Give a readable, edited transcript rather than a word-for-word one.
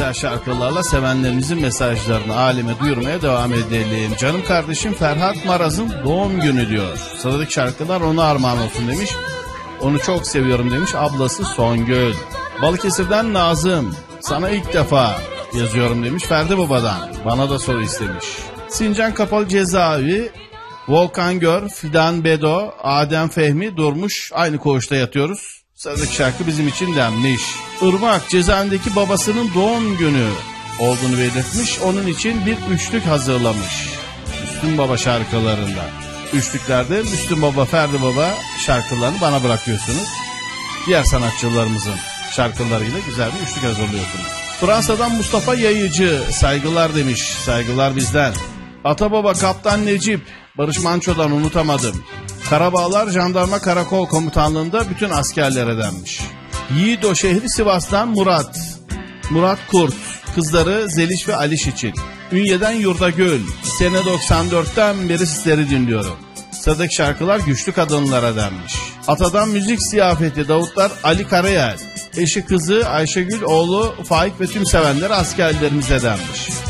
güzel şarkılarla sevenlerimizin mesajlarını aleme duyurmaya devam edelim. Canım kardeşim Ferhat Maraz'ın doğum günü diyor. Sıradaki şarkılar ona armağan olsun demiş. Onu çok seviyorum demiş ablası Songül. Balıkesir'den Nazım, sana ilk defa yazıyorum demiş Ferdi Baba'dan. Bana da soru istemiş. Sincan Kapalı Cezaevi, Volkan Gör, Fidan Bedo, Adem Fehmi Durmuş, aynı koğuşta yatıyoruz. Sıradaki şarkı bizim için denmiş. Irmak cezaevindeki babasının doğum günü olduğunu belirtmiş. Onun için bir üçlük hazırlamış. Müslüm Baba şarkılarında. Üçlüklerde Müslüm Baba, Ferdi Baba şarkılarını bana bırakıyorsunuz. Diğer sanatçılarımızın şarkılarıyla güzel bir üçlük hazırlıyorsunuz. Fransa'dan Mustafa Yayıcı, saygılar demiş. Saygılar bizden. Atababa Kaptan Necip, Barış Manço'dan unutamadım. Karabağlar Jandarma Karakol Komutanlığı'nda bütün askerlere denmiş. Yiğido şehri Sivas'tan Murat. Murat Kurt, kızları Zeliş ve Aliş için. Ünye'den Yurdagül, sene 94'ten beri sizleri dinliyorum. Sıradaki şarkılar güçlü kadınlara denmiş. Atadan müzik ziyafeti Davutlar Ali Karayel. Eşi kızı Ayşegül, oğlu Faik ve tüm sevenler askerlerimize denmiş.